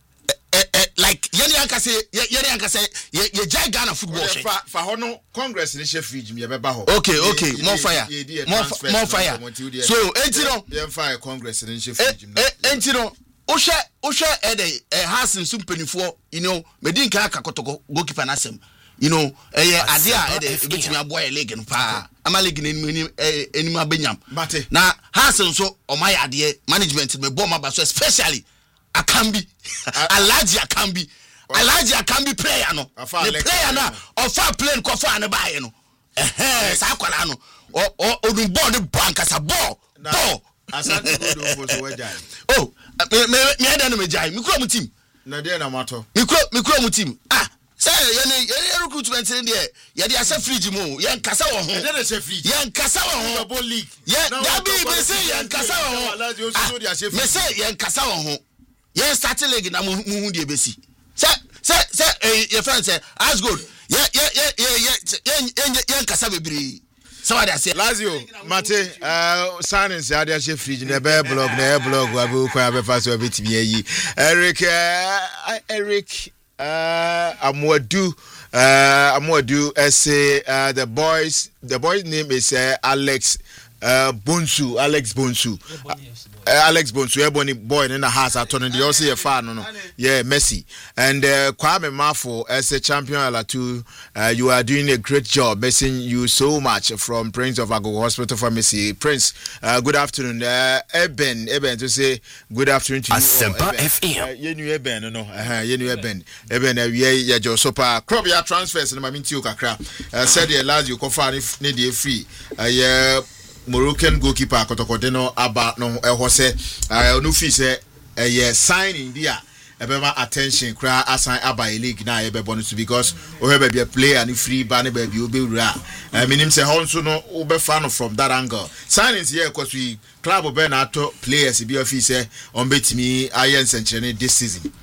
eh eh like yeni anka say yeni anka say ye jai Ghana football she fa fa ho no congress ni she fridge me be ba ho okay okay more fire more more fire so enti no ye fire congress ni she fridge eh enti no o hwe o hwe e dey eh hasen so mpanifo you know medin ka akakotoko goalkeeper na sem you know eh ade a e dey betimi aboy league no pa ama league ni ni enim abenyam na hasen so o my ade management me bomb aba so especially Akambi Alaji Akambi Alaji Akambi player no the player na offer plane ko fa na bae no eh sa kwala no o odun ball ni banka sa ball ball asante go do so wajai oh me me me da no me jai mi kro mu team na dey na mato mi kro mi kro mu team ah say ye ne ye recruitment ni dey ye dey asa fridge mu ye nkasa wo ho ye dey say fridge ye nkasa wo ho football league ye da bi be say ye nkasa wo ho me say ye nkasa wo ho ye start league na mu hu die besi say say say your friend say as good ye ye ye ye ye nkasa bebre so what I say Lazio Mate uh signings ya dey chef fridge na be blog na blog wa be kwa be fast wa betimi yi Eric uh, Eric uh Amwadu uh Amwadu say uh, the boys the boy's name is uh, Alex uh Bonsu Alex Bonsu uh, Uh, Alex Bonsu ebony boy in the house at turning the also a fan no yeah Messi and uh, Kwame Mafo as a champion Alatu uh, you are doing a great job missing you so much from Prince of Agogo Hospital Pharmacy Prince uh, good afternoon uh, Eben Eben to say good afternoon to you Asempa F M you knew Eben no uh you knew Eben Eben uh, we ya jo super crop ya transfers no maminti o kakra uh, said the last you confirm if need dey free uh, yeah Moroccan goalkeeper Kotokodeno Aba no ehose uh no fi say eh yeah signing dia ebema attention kra assign Aba league na ebe bonus because o he be player and free ba na ba bi obewura uh, minim say honso no obe fan from that angle signings here because we club be na to players bi ofi say on betimi ayen century this season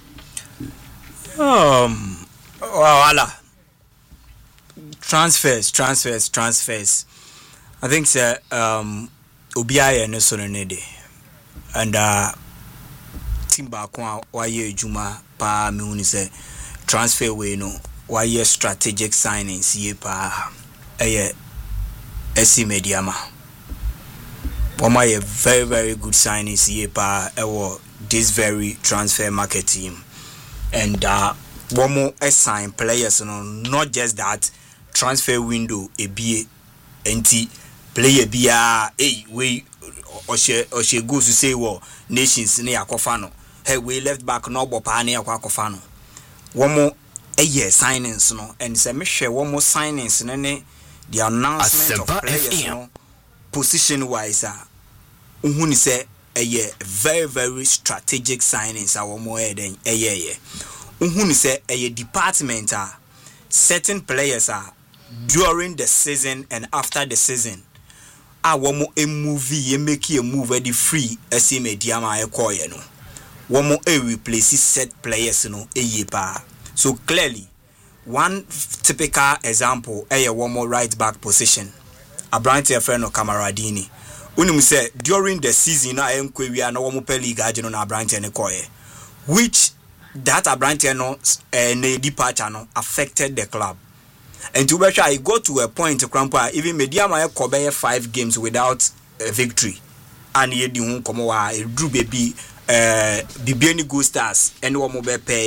um wala transfers transfers transfers I think sir um obiaye no so no dey and uh team back one why ejuma pa me hu say transfer way no why strategic signings ye pa eh esi mediama why very very good signings ye pa eh this very transfer market team and uh one more assign players no not just that transfer window ebie enti player bia eh we oshe oshe go to say wo nations ne yakofa no hey we left back no bopa ne yakofa no wo mo eh signings no and say me hwe wo mo signings ne ne the announcement of players no position wise ah uhuni say a very very strategic signings our more than a year uhuni say a department ah certain players are during the season and after the season our mo a movie you make a move ready free as a media ma e no one more a replace set players no a yepa. So clearly one typical example a one more right back position Abrante friend of Camaradini unum say during the season I am we are no one more league agent on Abrante ne koye which that Abrante no uh, ne departure no affected the club. And to be sure, I go to a point, Crampa, even Mediama Kobe five games without a victory. And ye di hun komo wa drew baby uh Bibiani Good Stars and one more pay